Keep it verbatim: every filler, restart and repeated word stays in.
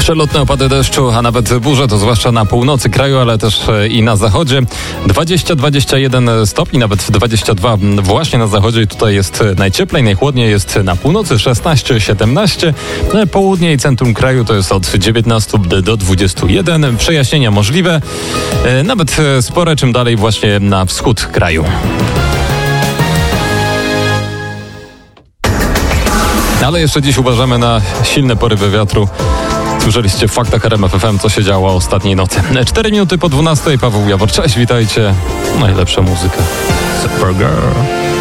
Przelotne opady deszczu, a nawet burze, to zwłaszcza na północy kraju, ale też i na zachodzie. dwadzieścia do dwudziestu jeden stopni, nawet dwadzieścia dwa właśnie na zachodzie i tutaj jest najcieplej, najchłodniej jest na północy szesnaście siedemnaście. Południe i centrum kraju to jest od dziewiętnastu do dwudziestu jeden. Przejaśnienia możliwe, nawet spore, czym dalej właśnie na wschód kraju. Ale jeszcze dziś uważamy na silne porywy wiatru. Słyszeliście w faktach R M F F M, co się działo ostatniej nocy. Cztery minuty po dwunastej. Paweł Jawor, cześć, witajcie. Najlepsza muzyka. Supergirl.